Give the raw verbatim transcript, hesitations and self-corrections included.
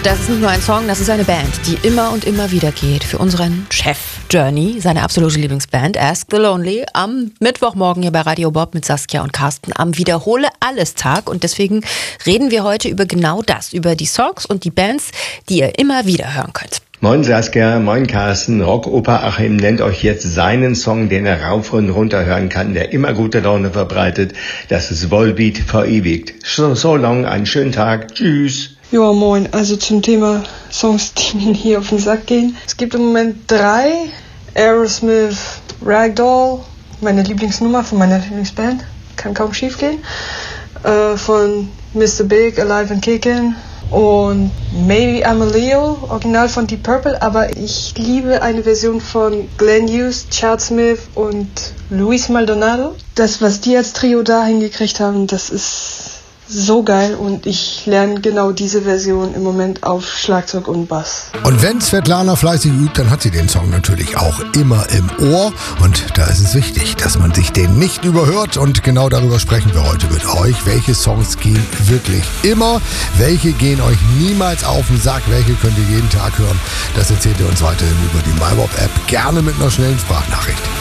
Das ist nicht nur ein Song, das ist eine Band, die immer und immer wieder geht. Für unseren Chef Journey, seine absolute Lieblingsband, Ask the Lonely, am Mittwochmorgen hier bei Radio Bob mit Saskia und Carsten am Wiederhole-Alles-Tag. Und deswegen reden wir heute über genau das, über die Songs und die Bands, die ihr immer wieder hören könnt. Moin Saskia, moin Carsten. Rockoper Achim nennt euch jetzt seinen Song, den er rauf und runter hören kann, der immer gute Laune verbreitet. Das ist Volbeat verewigt. So, so long, einen schönen Tag. Tschüss. Ja, moin. Also zum Thema Songs, die mir hier auf den Sack gehen. Es gibt im Moment drei. Aerosmith, Ragdoll, meine Lieblingsnummer von meiner Lieblingsband. Kann kaum schief gehen. Äh, von Mister Big, Alive and Kickin'. Und Maybe I'm a Leo, original von Deep Purple, aber ich liebe eine Version von Glenn Hughes, Chad Smith und Luis Maldonado. Das, was die als Trio da hingekriegt haben, das ist so geil und ich lerne genau diese Version im Moment auf Schlagzeug und Bass. Und wenn Svetlana fleißig übt, dann hat sie den Song natürlich auch immer im Ohr und da ist es wichtig, dass man sich den nicht überhört und genau darüber sprechen wir heute mit euch. Welche Songs gehen wirklich immer? Welche gehen euch niemals auf den Sack? Welche könnt ihr jeden Tag hören? Das erzählt ihr uns weiterhin über die MyBob-App, gerne mit einer schnellen Sprachnachricht.